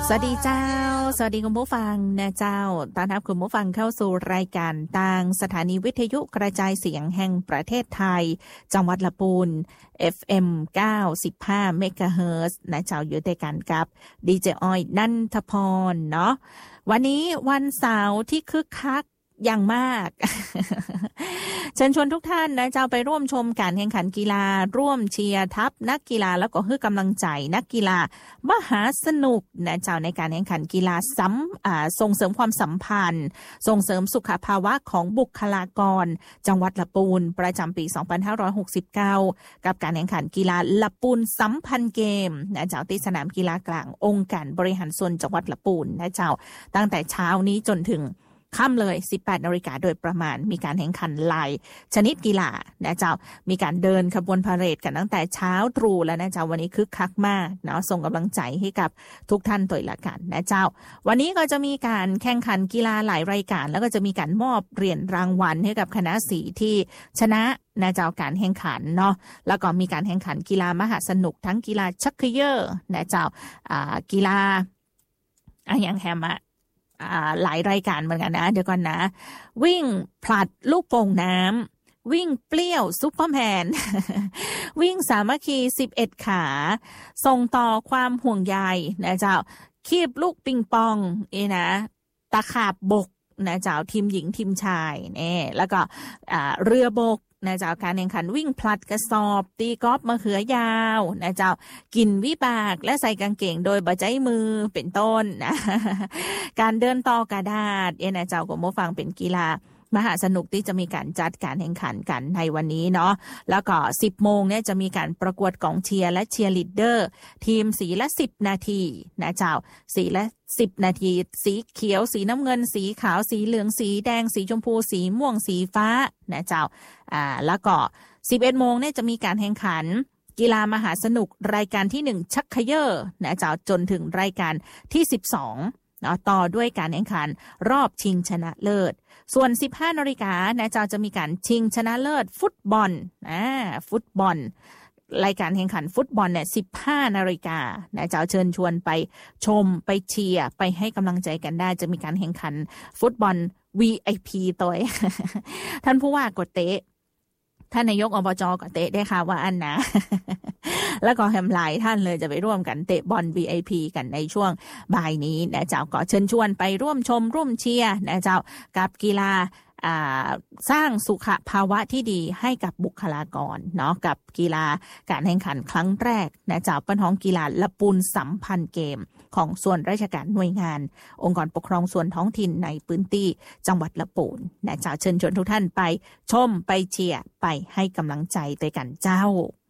สวัสดีเจ้าสวัสดีคุณผู้ฟังนะเจ้าต้อนรับคุณผู้ฟังเข้าสู่รายการทางสถานีวิทยุกระจายเสียงแห่งประเทศไทยจังหวัดลำพูน FM 95 เมกะเฮิรตซ์นะเจ้าอยู่ด้วยกันกับดีเจอ้อยนันทพรเนาะวันนี้วันเสาร์ที่คึกคักอย่างมาก เชิญชวนทุกท่านนะเจ้าไปร่วมชมการแข่งขันกีฬาร่วมเชียร์ทัพนักกีฬาแล้วก็ให้กำลังใจนักกีฬามหาสนุกนะเจ้าในการแข่งขันกีฬาส่งเสริมความสัมพันธ์ส่งเสริมสุขภาวะของบุคลากรจังหวัดลำพูนประจำปี 2569 กับการแข่งขันกีฬาลำพูนสัมพันธ์เกมนะเจ้าที่สนามกีฬากลางองค์การบริหารส่วนจังหวัดลำพูนนะเจ้าตั้งแต่เช้านี้จนถึงค่ำเลย 18 นาฬิกาโดยประมาณมีการแข่งขันหลายชนิดกีฬานะเจ้ามีการเดินขบวนพาเหรดกันตั้งแต่เช้าตรู่แล้วนะเจ้าวันนี้คึกคักมากเนาะส่งกำลังใจให้กับทุกท่านตัวละกันนะเจ้าวันนี้ก็จะมีการแข่งขันกีฬาหลายรายการแล้วก็จะมีการมอบเหรียญรางวัลให้กับคณะสีที่ชนะนะเจ้าการแข่งขันเนาะแล้วก็มีการแข่งขันกีฬามหาสนุกทั้งกีฬาชักเขย่อนะเจ้ากีฬาอย่างแฮมหลายรายการเหมือนกันนะเดี๋ยวก่อนนะวิ่งผลัดลูกโป่งน้ำวิ่งเปรี้ยวซุปเปอร์แมน วิ่งสามัคคี11ขาส่งต่อความห่วงใยนะเจ้าคีบลูกปิงปองนะตะขาบบกนะเจ้าทีมหญิงทีมชายนี่แล้วก็เรือบกนะเจ้าการแข่งขันวิ่งพลัดกระสอบตีกอล์ฟมะเขือยาวนะเจ้ากินวิบากและใส่กางเกงโดยบ่ใช้มือเป็นต้นนะ การเดินต่อกระดาษนะเจ้าก็มาฟังเป็นกีฬามหาสนุกที่จะมีการจัดการแข่งขันกันในวันนี้เนาะแล้วก็ 10 โมงเนี่ยจะมีการประกวดกองเชียร์และเชียร์ลีดเดอร์ทีมสีละ10 นาทีนะเจ้าสีละ10 นาทีสีเขียวสีน้ำเงินสีขาวสีเหลืองสีแดงสีชมพูสีม่วงสีฟ้านะเจ้าแล้วก็ 11 โมงเนี่ยจะมีการแข่งขันกีฬามหาสนุกรายการที่1ชักเขย่อนะเจ้าจนถึงรายการที่12ต่อด้วยการแข่งขันรอบชิงชนะเลิศส่วน 15 นาฬิกานะเจ้าจะมีการชิงชนะเลิศฟุตบอลฟุตบอลรายการแข่งขันฟุตบอลเนี่ย 15 นาฬิกานะเจ้าเชิญชวนไปชมไปเชียร์ไปให้กำลังใจกันได้จะมีการแข่งขันฟุตบอล VIP ตัว ท่านผู้ว่ากดเตะท่านนายกอบจก็เตะได้ค่ะว่าอันนะ แล้วก็แฮมไลน์ท่านเลยจะไปร่วมกันเตะบอล VIP กันในช่วงบ่ายนี้นะเจ้าก็เชิญชวนไปร่วมชมร่วมเชียร์นะเจ้ากับกีฬาสร้างสุขภาวะที่ดีให้กับบุคลากรเนาะกับกีฬาการแข่งขันครั้งแรกนะเจ้าเป็นของกีฬาลำพูนสัมพันธ์เกมของส่วนราชการหน่วยงานองค์กรปกครองส่วนท้องถิ่นในพื้นที่จังหวัดลำพูนนะเจ้าเชิญชวนทุกท่านไปชมไปเชียร์ไปให้กำลังใจด้วยกันเจ้า